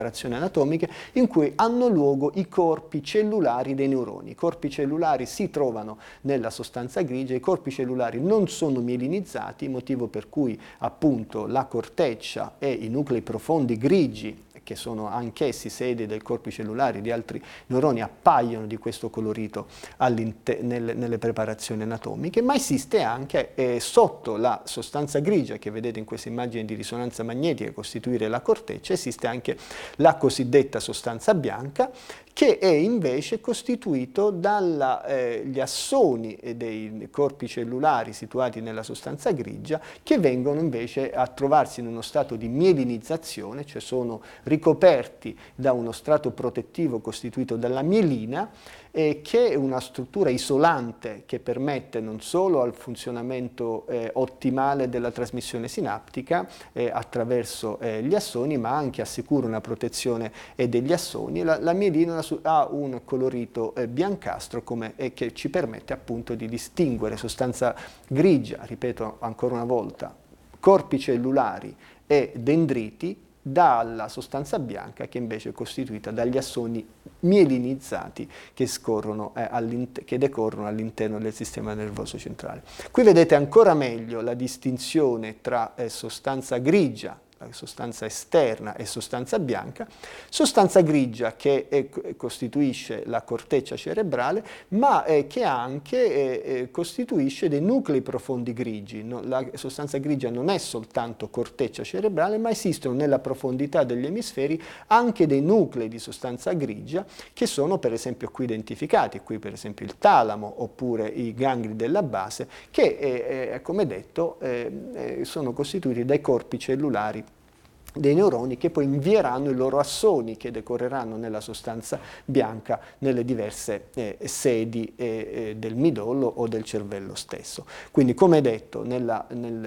anatomiche in cui hanno luogo i corpi cellulari dei neuroni. I corpi cellulari si trovano nella sostanza grigia, i corpi cellulari non sono mielinizzati, motivo per cui appunto la corteccia e i nuclei profondi grigi, che sono anch'essi sede dei corpi cellulari di altri neuroni, appaiono di questo colorito nelle preparazioni anatomiche, ma esiste anche sotto la sostanza grigia che vedete in questa immagine di risonanza magnetica costituire la corteccia, esiste anche la cosiddetta sostanza bianca, che è invece costituito dagli assoni dei corpi cellulari situati nella sostanza grigia, che vengono invece a trovarsi in uno stato di mielinizzazione, cioè sono ricoperti da uno strato protettivo costituito dalla mielina, che è una struttura isolante che permette non solo al funzionamento ottimale della trasmissione sinaptica attraverso gli assoni, ma anche assicura una protezione degli assoni. La mielina ha un colorito biancastro che ci permette appunto di distinguere sostanza grigia, ripeto ancora una volta, corpi cellulari e dendriti, dalla sostanza bianca che invece è costituita dagli assoni mielinizzati che decorrono all'interno del sistema nervoso centrale. Qui vedete ancora meglio la distinzione tra sostanza grigia, la sostanza esterna, e sostanza grigia che costituisce la corteccia cerebrale, ma che anche costituisce dei nuclei profondi grigi. La sostanza grigia non è soltanto corteccia cerebrale, ma esistono nella profondità degli emisferi anche dei nuclei di sostanza grigia che sono per esempio qui identificati, qui per esempio il talamo oppure i gangli della base, che come detto sono costituiti dai corpi cellulari dei neuroni che poi invieranno i loro assoni che decorreranno nella sostanza bianca nelle diverse sedi del midollo o del cervello stesso. Quindi come detto nella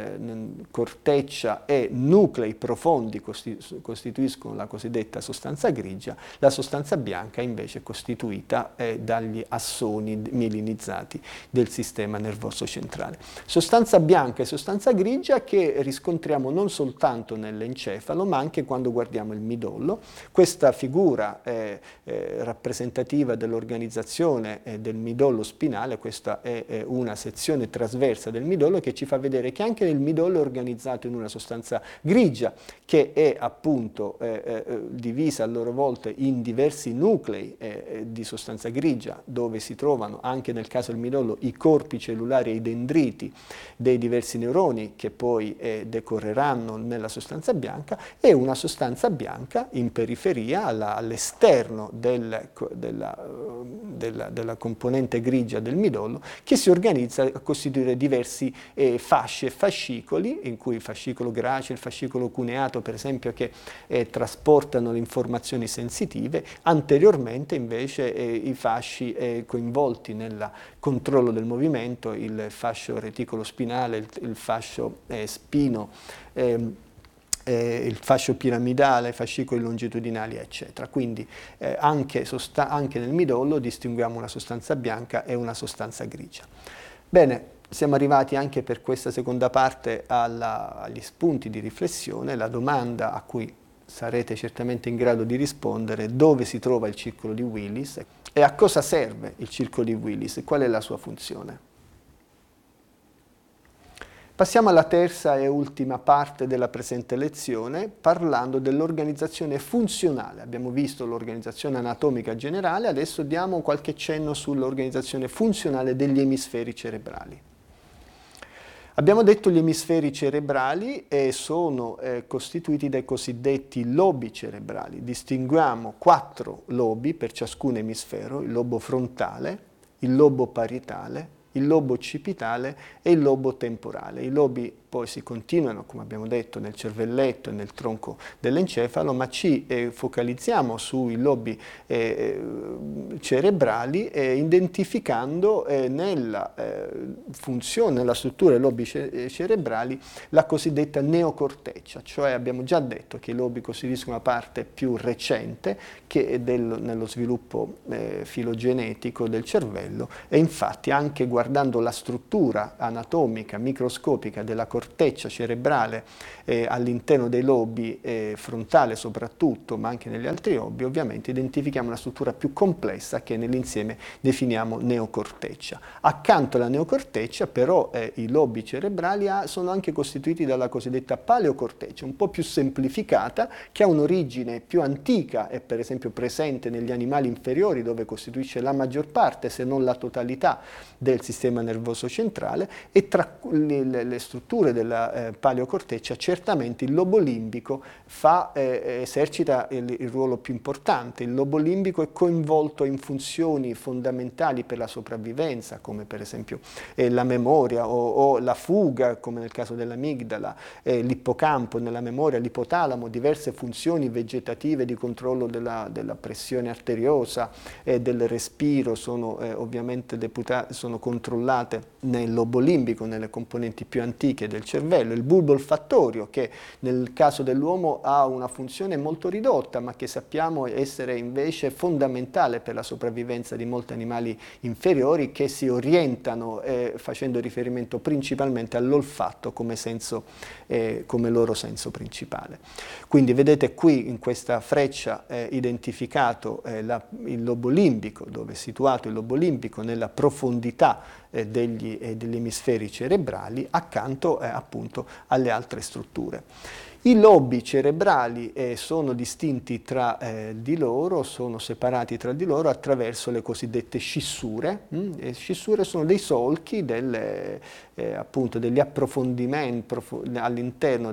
corteccia e nuclei profondi costituiscono la cosiddetta sostanza grigia, la sostanza bianca invece è costituita dagli assoni mielinizzati del sistema nervoso centrale. Sostanza bianca e sostanza grigia che riscontriamo non soltanto nell'encefalo ma anche quando guardiamo il midollo. Questa figura rappresentativa dell'organizzazione del midollo spinale, questa è una sezione trasversa del midollo che ci fa vedere che anche il midollo è organizzato in una sostanza grigia che è appunto divisa a loro volta in diversi nuclei di sostanza grigia, dove si trovano anche nel caso del midollo i corpi cellulari e i dendriti dei diversi neuroni che poi decorreranno nella sostanza bianca, e una sostanza bianca in periferia all'esterno della componente grigia del midollo, che si organizza a costituire diversi fasci e fascicoli, in cui il fascicolo gracile, il fascicolo cuneato per esempio, che trasportano le informazioni sensitive. Anteriormente invece i fasci coinvolti nel controllo del movimento, il fascio reticolo spinale, il fascio spino, il fascio piramidale, fascicoli longitudinali, eccetera. Quindi anche nel midollo distinguiamo una sostanza bianca e una sostanza grigia. Bene, siamo arrivati anche per questa seconda parte agli spunti di riflessione. La domanda a cui sarete certamente in grado di rispondere: dove si trova il circolo di Willis e a cosa serve il circolo di Willis e qual è la sua funzione? Passiamo alla terza e ultima parte della presente lezione, parlando dell'organizzazione funzionale. Abbiamo visto l'organizzazione anatomica generale, adesso diamo qualche cenno sull'organizzazione funzionale degli emisferi cerebrali. Abbiamo detto gli emisferi cerebrali sono costituiti dai cosiddetti lobi cerebrali. Distinguiamo 4 lobi per ciascun emisfero: il lobo frontale, il lobo parietale, il lobo occipitale e il lobo temporale. I lobi poi si continuano, come abbiamo detto, nel cervelletto e nel tronco dell'encefalo, ma ci focalizziamo sui lobi cerebrali, identificando nella funzione, nella struttura dei lobi cerebrali la cosiddetta neocorteccia, cioè abbiamo già detto che i lobi costituiscono una parte più recente che nello sviluppo filogenetico del cervello, e infatti anche guardando la struttura anatomica microscopica della corteccia corteccia cerebrale all'interno dei lobi frontale soprattutto, ma anche negli altri lobi, ovviamente identifichiamo una struttura più complessa che nell'insieme definiamo neocorteccia. Accanto alla neocorteccia però i lobi cerebrali sono anche costituiti dalla cosiddetta paleocorteccia, un po' più semplificata, che ha un'origine più antica e per esempio presente negli animali inferiori, dove costituisce la maggior parte, se non la totalità, del sistema nervoso centrale, e tra le strutture della paleocorteccia certamente il lobo limbico esercita il ruolo più importante. Il lobo limbico è coinvolto in funzioni fondamentali per la sopravvivenza, come per esempio la memoria o la fuga, come nel caso dell'amigdala, l'ippocampo nella memoria, l'ipotalamo, diverse funzioni vegetative di controllo della pressione arteriosa e del respiro sono ovviamente sono controllate nel lobo limbico, nelle componenti più antiche del cervello. Il bulbo olfattorio, che nel caso dell'uomo ha una funzione molto ridotta, ma che sappiamo essere invece fondamentale per la sopravvivenza di molti animali inferiori, che si orientano facendo riferimento principalmente all'olfatto come loro senso principale. Quindi vedete qui in questa freccia identificato il lobo limbico, dove è situato il lobo limbico nella profondità degli emisferi cerebrali, accanto appunto alle altre strutture. I lobi cerebrali sono distinti tra di loro, sono separati tra di loro attraverso le cosiddette scissure. Le scissure sono dei solchi, appunto degli approfondimenti all'interno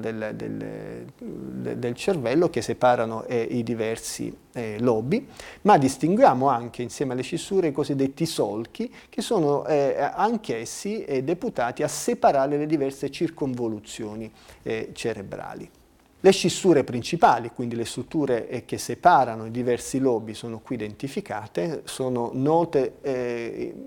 del cervello che separano i diversi lobi, ma distinguiamo anche insieme alle scissure i cosiddetti solchi, che sono anch'essi deputati a separare le diverse circonvoluzioni cerebrali. Le scissure principali, quindi le strutture che separano i diversi lobi, sono qui identificate, sono note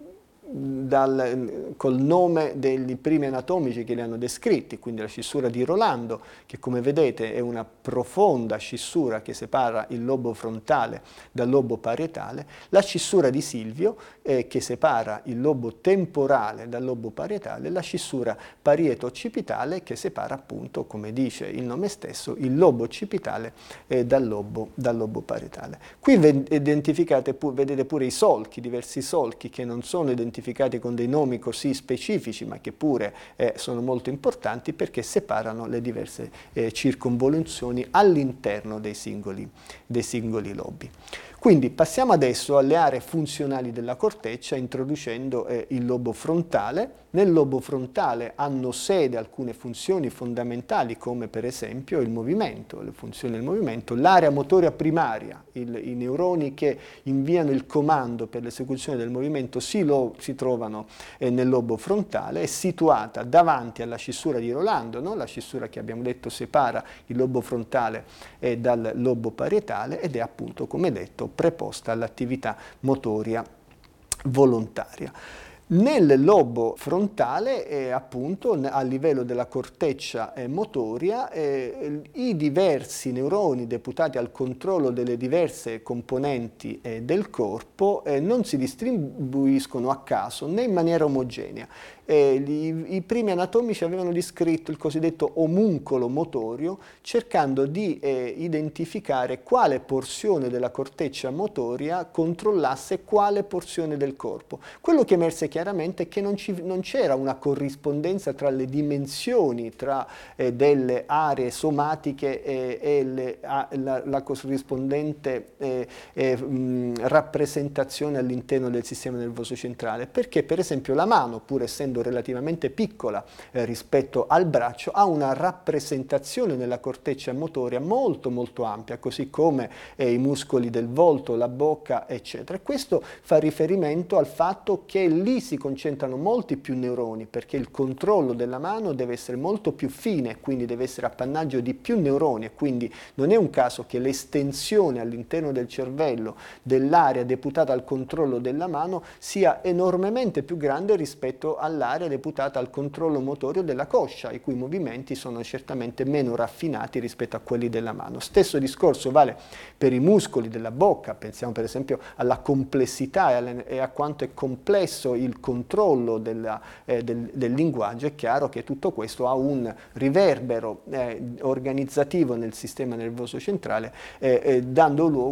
col nome degli primi anatomici che li hanno descritti, quindi la scissura di Rolando, che come vedete è una profonda scissura che separa il lobo frontale dal lobo parietale, la scissura di Silvio che separa il lobo temporale dal lobo parietale, la scissura parieto-occipitale che separa appunto, come dice il nome stesso, il lobo occipitale dal lobo parietale. Qui vedete pure i solchi, diversi solchi che non sono identificati con dei nomi così specifici, ma che pure sono molto importanti perché separano le diverse circonvoluzioni all'interno dei singoli lobi. Quindi passiamo adesso alle aree funzionali della corteccia, introducendo il lobo frontale. Nel lobo frontale hanno sede alcune funzioni fondamentali, come per esempio il movimento, le funzioni del movimento, l'area motoria primaria, i neuroni che inviano il comando per l'esecuzione del movimento si trovano nel lobo frontale, è situata davanti alla scissura di Rolando, no? La scissura che abbiamo detto separa il lobo frontale dal lobo parietale, ed è appunto, come detto, preposta all'attività motoria volontaria. Nel lobo frontale, appunto, a livello della corteccia motoria, i diversi neuroni deputati al controllo delle diverse componenti del corpo non si distribuiscono a caso né in maniera omogenea. I primi anatomici avevano descritto il cosiddetto omuncolo motorio, cercando di identificare quale porzione della corteccia motoria controllasse quale porzione del corpo. Quello che emerse chiaramente è che non c'era una corrispondenza tra le dimensioni, tra delle aree somatiche e la corrispondente rappresentazione all'interno del sistema nervoso centrale, perché per esempio la mano, pur essendo relativamente piccola rispetto al braccio, ha una rappresentazione nella corteccia motoria molto molto ampia, così come i muscoli del volto, la bocca, eccetera. Questo fa riferimento al fatto che lì si concentrano molti più neuroni, perché il controllo della mano deve essere molto più fine, quindi deve essere appannaggio di più neuroni, e quindi non è un caso che l'estensione all'interno del cervello dell'area deputata al controllo della mano sia enormemente più grande rispetto all'area deputata al controllo motorio della coscia, i cui movimenti sono certamente meno raffinati rispetto a quelli della mano. Stesso discorso vale per i muscoli della bocca, pensiamo per esempio alla complessità e a quanto è complesso il il controllo del linguaggio, è chiaro che tutto questo ha un riverbero organizzativo nel sistema nervoso centrale, dando luogo